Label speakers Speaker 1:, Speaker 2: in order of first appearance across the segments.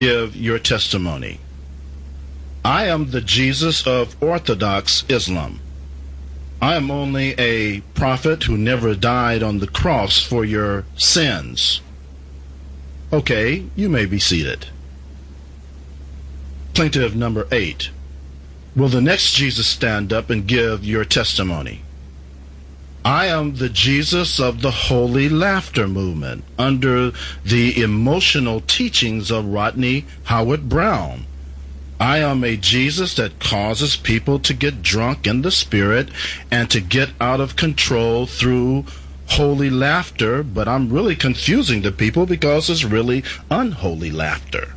Speaker 1: give your testimony. I am the Jesus of Orthodox Islam. I am only a prophet who never died on the cross for your sins. Okay, you may be seated. Plaintiff number 8. Will the next Jesus stand up and give your testimony? I am the Jesus of the Holy Laughter Movement under the emotional teachings of Rodney Howard-Browne. I am a Jesus that causes people to get drunk in the spirit and to get out of control through holy laughter, but I'm really confusing the people because it's really unholy laughter.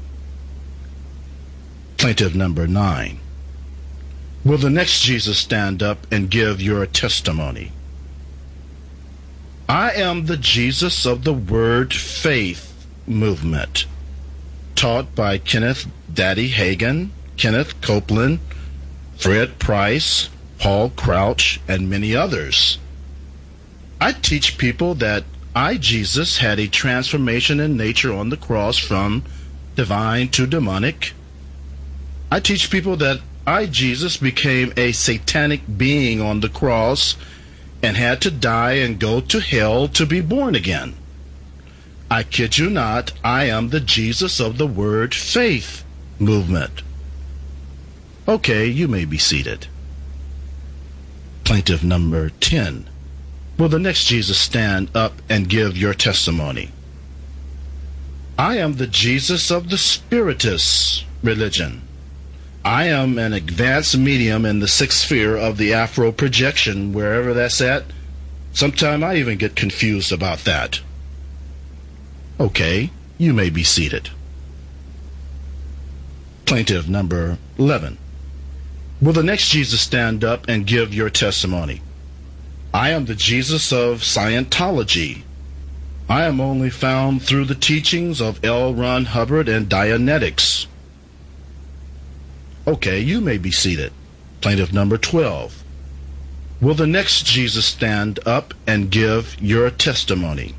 Speaker 1: Plaintiff number 9. Will the next Jesus stand up and give your testimony? I am the Jesus of the Word Faith Movement, taught by Kenneth Daddy Hagin, Kenneth Copeland, Fred Price, Paul Crouch, and many others. I teach people that I, Jesus, had a transformation in nature on the cross from divine to demonic. I teach people that I, Jesus, became a satanic being on the cross and had to die and go to hell to be born again. I kid you not, I am the Jesus of the Word Faith Movement. Okay, you may be seated. Plaintiff number 10. Will the next Jesus stand up and give your testimony? I am the Jesus of the Spiritist religion. I am an advanced medium in the sixth sphere of the Afro projection, wherever that's at. Sometimes I even get confused about that. Okay, you may be seated. Plaintiff number 11. Will the next Jesus stand up and give your testimony? I am the Jesus of Scientology. I am only found through the teachings of L. Ron Hubbard and Dianetics. Okay, you may be seated. Plaintiff number 12. Will the next Jesus stand up and give your testimony?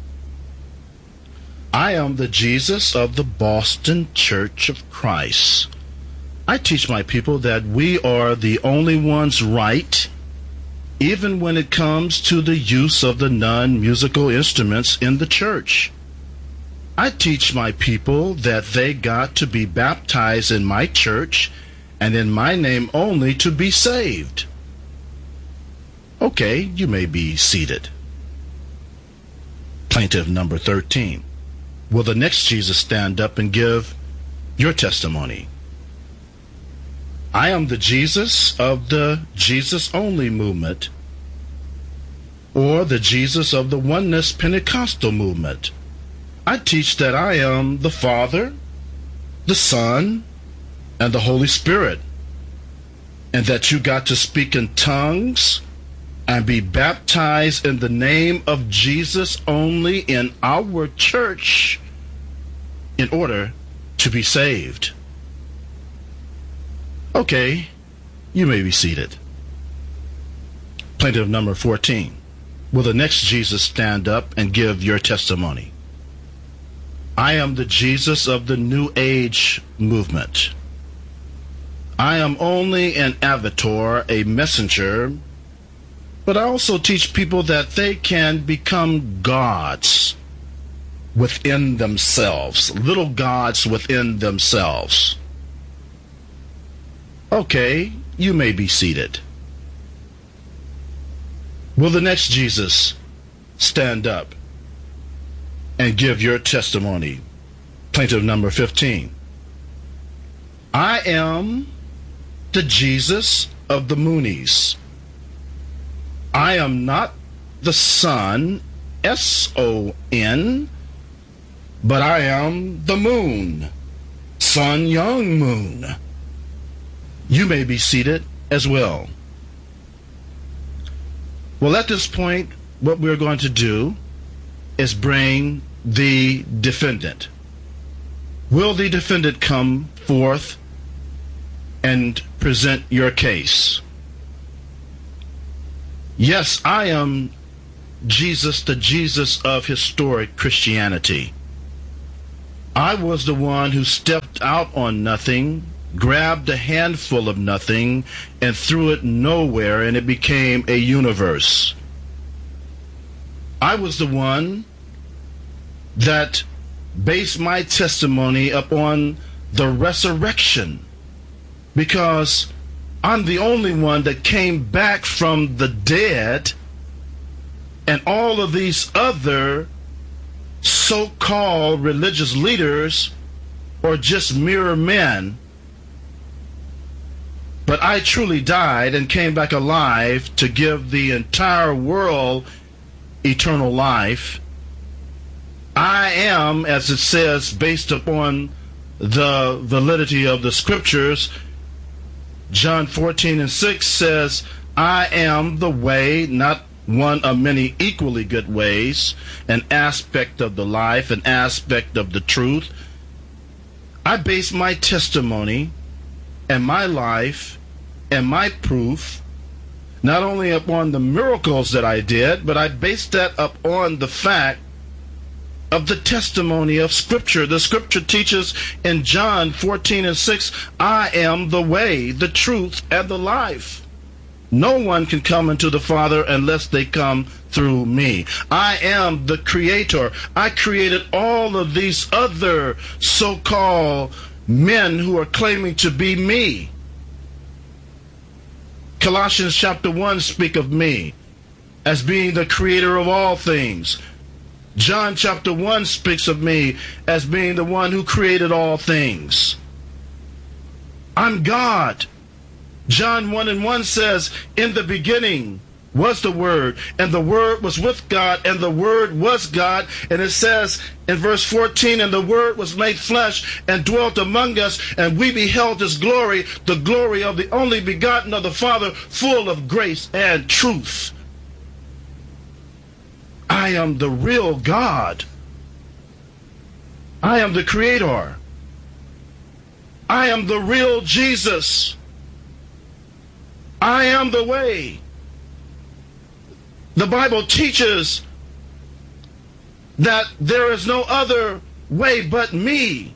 Speaker 1: I am the Jesus of the Boston Church of Christ. I teach my people that we are the only ones right, even when it comes to the use of the non-musical instruments in the church. I teach my people that they got to be baptized in my church and in my name only to be saved. Okay, you may be seated. Plaintiff number 13. Will the next Jesus stand up and give your testimony? I am the Jesus of the Jesus Only movement, or the Jesus of the Oneness Pentecostal movement. I teach that I am the Father, the Son, and the Holy Spirit, and that you got to speak in tongues and be baptized in the name of Jesus only in our church in order to be saved. Okay, you may be seated. Plaintiff number 14. Will the next Jesus stand up and give your testimony? I am the Jesus of the New Age movement. I am only an avatar, a messenger, but I also teach people that they can become gods within themselves, little gods within themselves. Okay, you may be seated. Will the next Jesus stand up and give your testimony? Plaintiff number 15. I am the Jesus of the Moonies. I am not the Son, S-O-N, but I am the Moon, Sun Young Moon. You may be seated as well. Well, at this point, what we're going to do is bring the defendant. Will the defendant come forth and present your case? Yes, I am Jesus, the Jesus of historic Christianity. I was the one who stepped out on nothing, grabbed a handful of nothing, and threw it nowhere, and it became a universe. I was the one that based my testimony upon the resurrection, because I'm the only one that came back from the dead, and all of these other so-called religious leaders are just mere men. But I truly died and came back alive to give the entire world eternal life. I am, as it says, based upon the validity of the scriptures, John 14:6 says, I am the way, not one of many equally good ways, an aspect of the life, an aspect of the truth. I base my testimony and my life and my proof not only upon the miracles that I did, but I based that upon the fact of the testimony of Scripture. The Scripture teaches in John 14:6, I am the way, the truth, and the life. No one can come into the Father unless they come through me. I am the Creator. I created all of these other so-called men who are claiming to be me. Colossians chapter 1 speak of me as being the creator of all things. John chapter 1 speaks of me as being the one who created all things. I'm God. John 1:1 says, in the beginning was the Word, and the Word was with God, and the Word was God. And it says in verse 14, and the Word was made flesh and dwelt among us, and we beheld His glory, the glory of the only begotten of the Father, full of grace and truth. I am the real God. I am the Creator. I am the real Jesus. I am the way. The Bible teaches that there is no other way but me.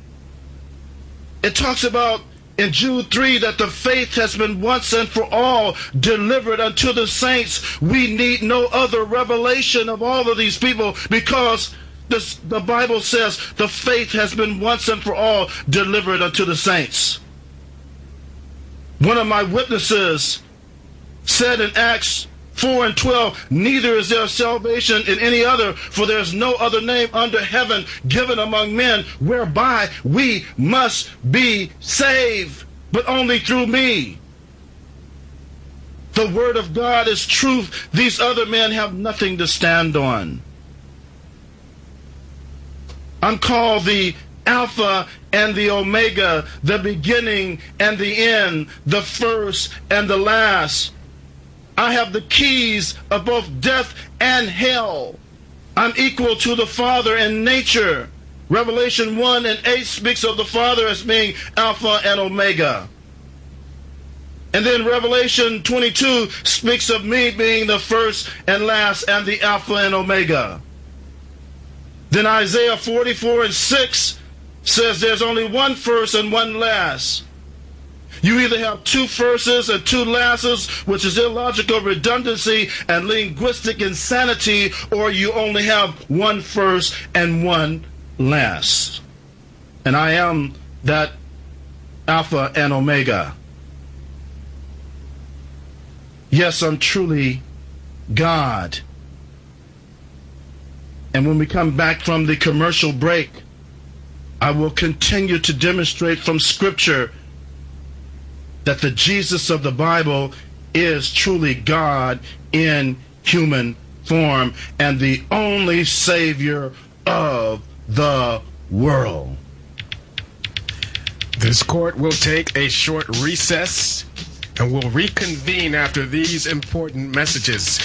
Speaker 1: It talks about in Jude 3 that the faith has been once and for all delivered unto the saints. We need no other revelation of all of these people, because the Bible says the faith has been once and for all delivered unto the saints. One of my witnesses said in Acts 4:12, neither is there salvation in any other, for there is no other name under heaven given among men whereby we must be saved, but only through me. The Word of God is truth. These other men have nothing to stand on. I'm called the Alpha and the Omega, the beginning and the end, the first and the last. I have the keys of both death and hell. I'm equal to the Father in nature. Revelation 1:8 speaks of the Father as being Alpha and Omega. And then Revelation 22 speaks of me being the first and last and the Alpha and Omega. Then Isaiah 44:6 says there's only one first and one last. You either have two firsts and two lasts, which is illogical redundancy and linguistic insanity, or you only have one first and one last. And I am that Alpha and Omega. Yes, I'm truly God. And when we come back from the commercial break, I will continue to demonstrate from Scripture that the Jesus of the Bible is truly God in human form and the only Savior of the world.
Speaker 2: This court will take a short recess and will reconvene after these important messages.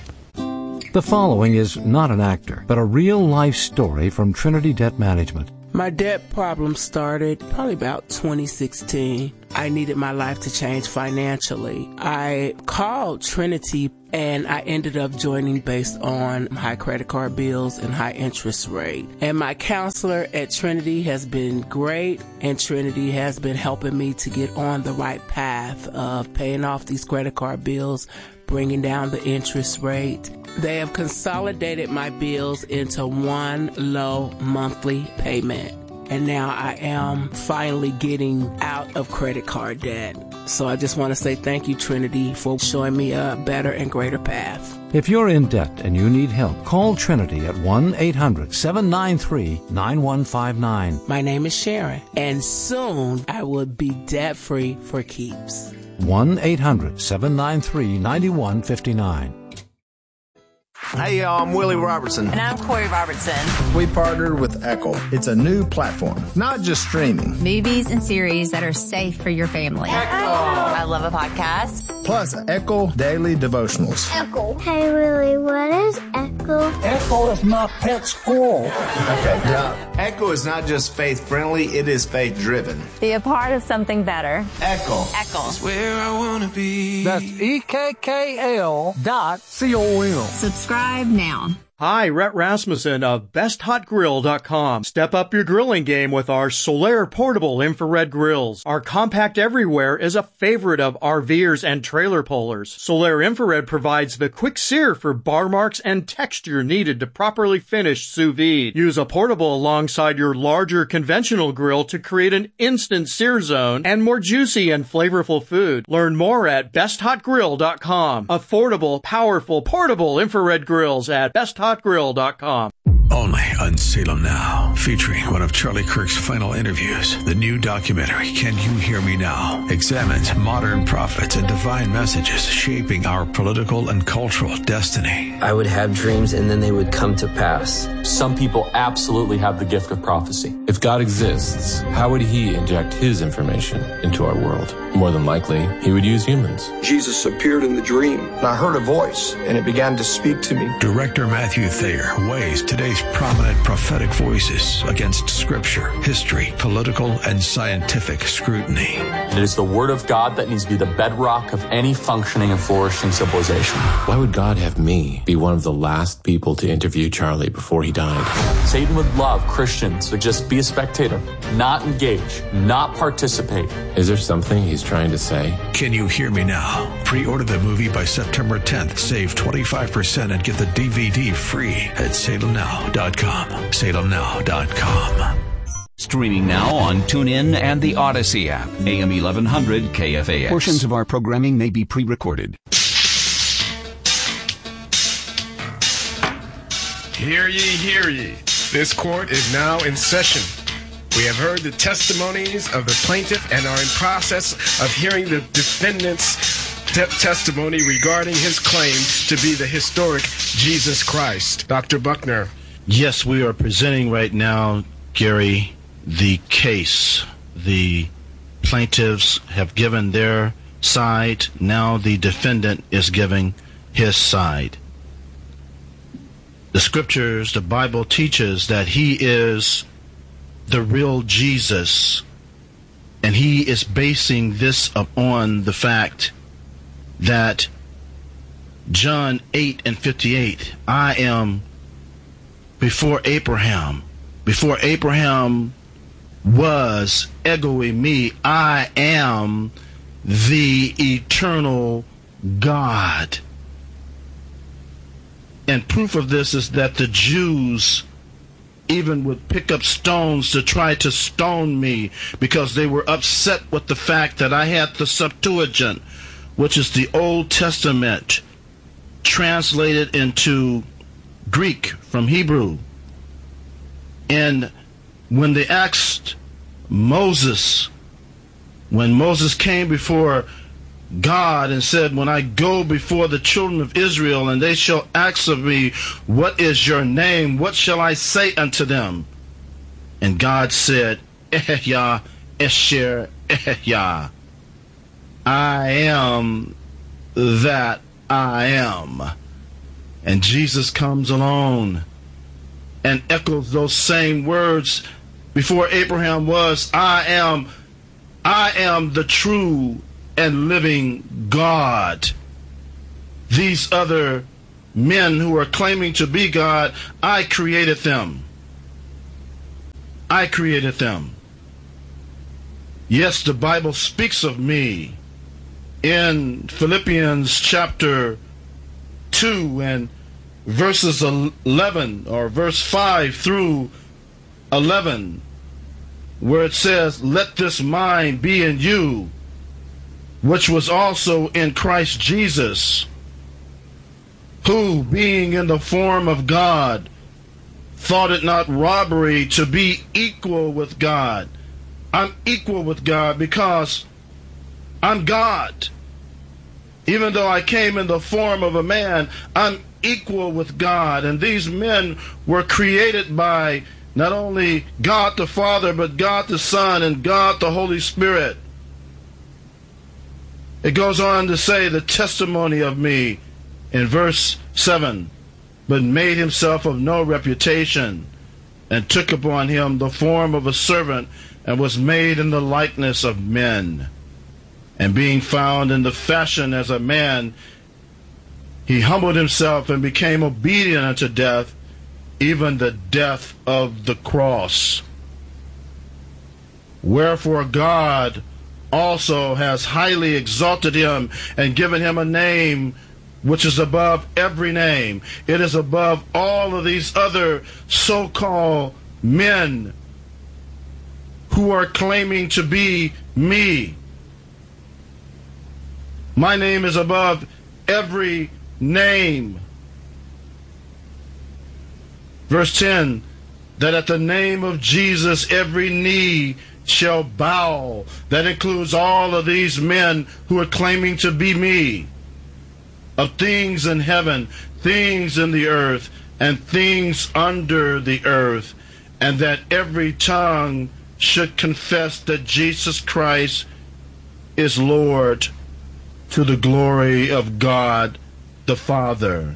Speaker 3: The following is not an actor, but a real-life story from Trinity Debt Management. My debt problem started probably about 2016. I needed my life to change financially. I called Trinity and I ended up joining based on high credit card bills and high interest rate. And my counselor at Trinity has been great, and Trinity has been helping me to get on the right path of paying off these credit card bills, bringing down the interest rate. They have consolidated my bills into one low monthly payment. And now I am finally getting out of credit card debt. So I just want to say thank you, Trinity, for showing me a better and greater path.
Speaker 4: If you're in debt and you need help, call Trinity at 1-800-793-9159.
Speaker 3: My name is Sharon, and soon I will be debt-free for keeps.
Speaker 4: 1-800-793-9159.
Speaker 5: Hey, y'all, I'm Willie Robertson.
Speaker 6: And I'm Corey Robertson.
Speaker 7: We partnered with Echo. It's a new platform, not just streaming.
Speaker 6: Movies and series that are safe for your family.
Speaker 7: Echo!
Speaker 6: I love a podcast.
Speaker 7: Plus, Echo Daily Devotionals.
Speaker 8: Echo. Hey, Willie, what is Echo?
Speaker 9: Echo is my pet squirrel.
Speaker 7: Okay, now, Echo is not just faith-friendly, it is faith-driven.
Speaker 6: Be a part of something better.
Speaker 7: Echo.
Speaker 6: Echo.
Speaker 9: That's where I want to be.
Speaker 4: That's EKKL.com.
Speaker 6: Subscribe now.
Speaker 10: Hi, Rhett Rasmussen of BestHotGrill.com. Step up your grilling game with our Solaire Portable Infrared Grills. Our compact everywhere is a favorite of RVers and trailer pullers. Solaire Infrared provides the quick sear for bar marks and texture needed to properly finish sous vide. Use a portable alongside your larger conventional grill to create an instant sear zone and more juicy and flavorful food. Learn more at BestHotGrill.com. Affordable, powerful, portable infrared grills at BestHotGrill.com.
Speaker 11: Only on Salem Now, featuring one of Charlie Kirk's final interviews. The new documentary, Can You Hear Me Now?, examines modern prophets and divine messages shaping our political and cultural destiny.
Speaker 12: I would have dreams and then they would come to pass.
Speaker 13: Some people absolutely have the gift of prophecy. If God exists, how would he inject his information into our world? More than likely, he would use humans.
Speaker 14: Jesus appeared in the dream, and I heard a voice, and it began to speak to me.
Speaker 11: Director Matthew Thayer weighs today's prominent prophetic voices against scripture, history, political, and scientific scrutiny.
Speaker 13: It is the word of God that needs to be the bedrock of any functioning and flourishing civilization. Why would God have me be one of the last people to interview Charlie before he died? Satan would love Christians to just be a spectator, not engage, not participate. Is there something he's trying to say?
Speaker 11: Can You Hear Me Now? Pre-order the movie by September 10th. Save 25% and get the DVD free at salemnow.com. salemnow.com.
Speaker 15: Streaming now on TuneIn and the Odyssey app. AM 1100 KFAX. Portions of our programming may be pre-recorded.
Speaker 2: Hear ye, hear ye. This court is now in session. We have heard the testimonies of the plaintiff and are in process of hearing the defendant's testimony regarding his claim to be the historic Jesus Christ. Dr. Buckner.
Speaker 1: Yes, we are presenting right now, Gary, the case. The plaintiffs have given their side. Now the defendant is giving his side. The scriptures, the Bible teaches that he is the real Jesus, and he is basing this upon the fact that John 8:58, I am before Abraham. Before Abraham was, ego eimi, I am the eternal God. And proof of this is that the Jews even would pick up stones to try to stone me because they were upset with the fact that I had the Septuagint, which is the Old Testament translated into Greek from Hebrew. And when they asked Moses, when Moses came before God and said, when I go before the children of Israel and they shall ask of me, what is your name? What shall I say unto them? And God said, Ehya, Esher, Ehya. I am that I am. And Jesus comes along and echoes those same words before Abraham was, I am the true and living God. These other men who are claiming to be God, I created them. I created them. Yes, the Bible speaks of me in Philippians chapter 2 and verses 11 or verse 5 through 11, where it says, let this mind be in you, which was also in Christ Jesus, who, being in the form of God, thought it not robbery to be equal with God. I'm equal with God because I'm God. Even though I came in the form of a man, I'm equal with God. And these men were created by not only God the Father, but God the Son and God the Holy Spirit. It goes on to say the testimony of me in verse 7, but made himself of no reputation, and took upon him the form of a servant, and was made in the likeness of men. And being found in the fashion as a man, he humbled himself and became obedient unto death, even the death of the cross. Wherefore God also has highly exalted him and given him a name which is above every name. It is above all of these other so-called men who are claiming to be me. My name is above every name. Verse 10, that at the name of Jesus every knee shall bow. That includes all of these men who are claiming to be me. Of things in heaven, things in the earth, and things under the earth. And that every tongue should confess that Jesus Christ is Lord, to the glory of God the Father.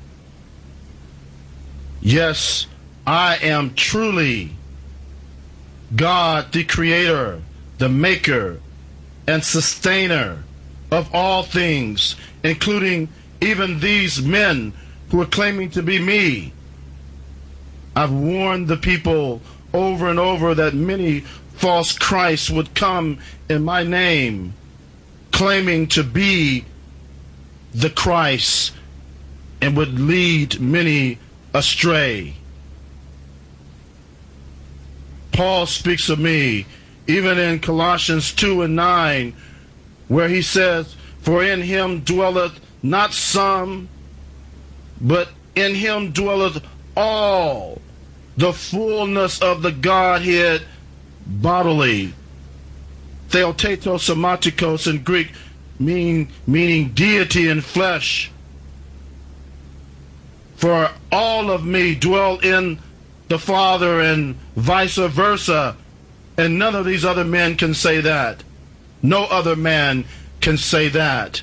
Speaker 1: Yes, I am truly God, the Creator, the Maker, and Sustainer of all things, including even these men who are claiming to be me. I've warned the people over and over that many false Christs would come in my name, claiming to be the Christ, and would lead many astray. Paul speaks of me even in Colossians 2 and 9, where he says, for in him dwelleth not some, but in him dwelleth all the fullness of the Godhead bodily. Theotetos somatikos in Greek, meaning deity in flesh. For all of me dwell in the Father and vice versa. And none of these other men can say that. No other man can say that.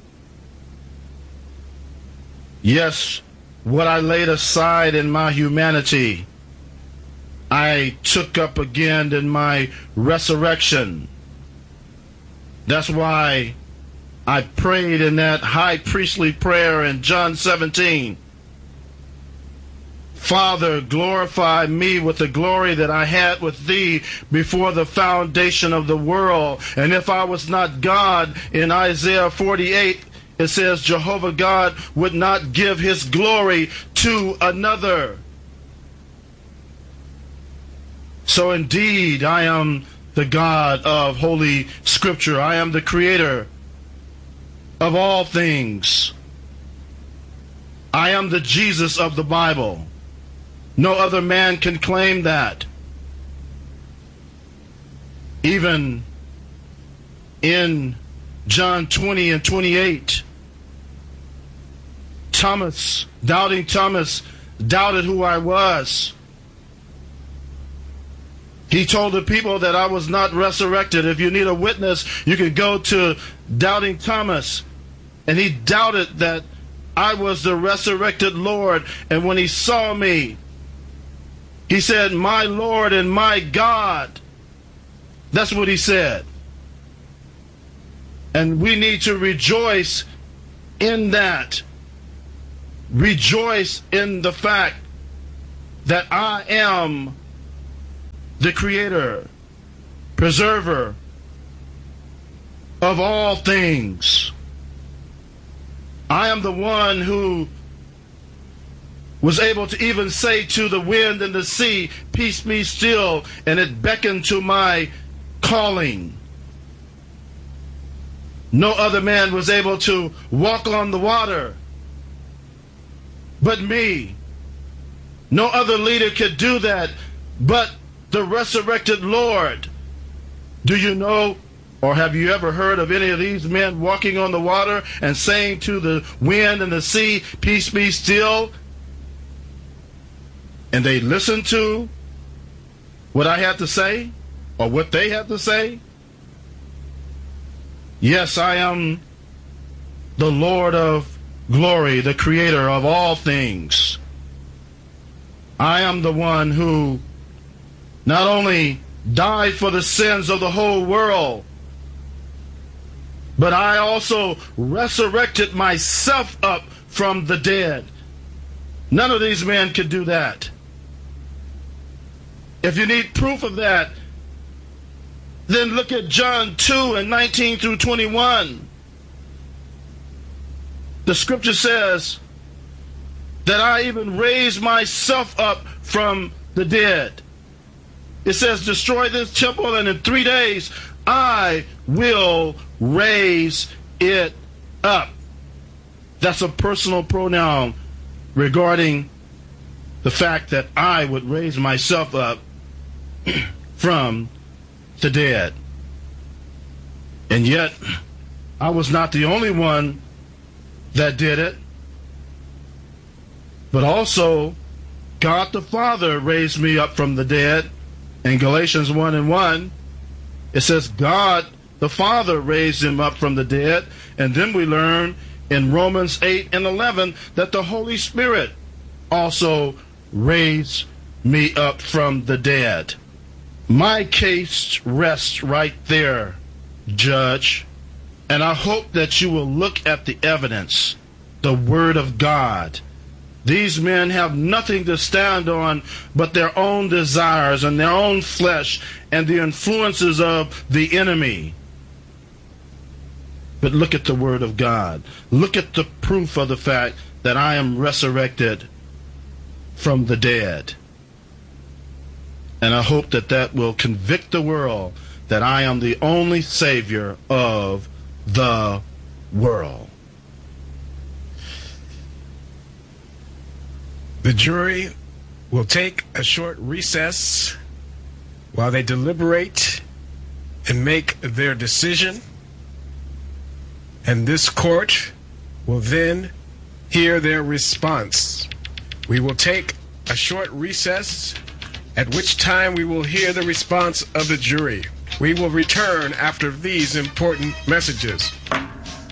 Speaker 1: Yes, what I laid aside in my humanity, I took up again in my resurrection. That's why I prayed in that high priestly prayer in John 17. Father, glorify me with the glory that I had with thee before the foundation of the world. And if I was not God, in Isaiah 48, it says Jehovah God would not give his glory to another. So indeed, I am the God of Holy Scripture. I am the creator of all things. I am the Jesus of the Bible. No other man can claim that. Even in John 20 and 28, doubting Thomas, doubted who I was. He told the people that I was not resurrected. If you need a witness, you can go to doubting Thomas. And he doubted that I was the resurrected Lord. And when he saw me, He said, my Lord and my God. That's what he said. And we need to rejoice in that. Rejoice in the fact that I am the creator, preserver of all things. I am the one who was able to even say to the wind and the sea, peace be still, and it beckoned to my calling. No other man was able to walk on the water but me. No other leader could do that but the resurrected Lord. Do you know, or have you ever heard of any of these men walking on the water and saying to the wind and the sea, peace be still? And they listened to what I had to say, or what they had to say? Yes, I am the Lord of glory, the creator of all things. I am the one who not only died for the sins of the whole world, but I also resurrected myself up from the dead. None of these men could do that. If you need proof of that, then look at John 2 and 19 through 21. The scripture says that I even raised myself up from the dead. It says, destroy this temple, and in 3 days I will raise it up. That's a personal pronoun regarding the fact that I would raise myself up from the dead. And yet, I was not the only one that did it, but also God the Father raised me up from the dead. In Galatians 1 and 1, it says God the Father raised him up from the dead. And then we learn in Romans 8 and 11 that the Holy Spirit also raised me up from the dead. My case rests right there, Judge. And I hope that you will look at the evidence, the Word of God. These men have nothing to stand on but their own desires and their own flesh and the influences of the enemy. But look at the Word of God. Look at the proof of the fact that I am resurrected from the dead. And I hope that that will convict the world that I am the only Savior of the world.
Speaker 2: The jury will take a short recess while they deliberate and make their decision. And this court will then hear their response. We will take a short recess, at which time we will hear the response of the jury. We will return after these important messages.